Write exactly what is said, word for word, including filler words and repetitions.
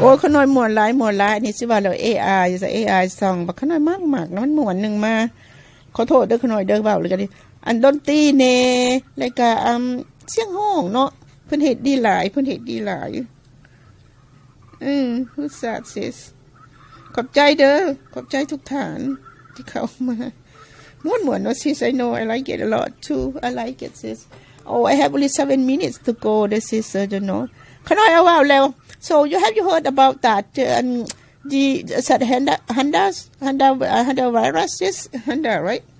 โอ้ขน้อยม่วนหลายม่วนหลายนี่สิว่าแล้ว เอ ไอ ซะ เอ ไอ ส่องบักขน้อยมากๆนะมันม่วนนึงมาขอโทษเด้อขน้อยเด้อเว้าเลยก็ดิอันดนตรีแน่แล้วก็อืมเสียงร้องเนาะเพิ่นเฮ็ดดีหลายเพิ่นเฮ็ดดีหลายอืม Who's that sis ขอบใจเด้อขอบใจทุกท่านที่เข้ามาม่วนๆเนาะ sis I know I like it a lot too I like it sis Oh I have only seven minutes to go this is uh, you know ขน้อยเอาว่าแล้ว so you have you heard about that uh, the said Handa Handa Handa Handa virus yes Handa right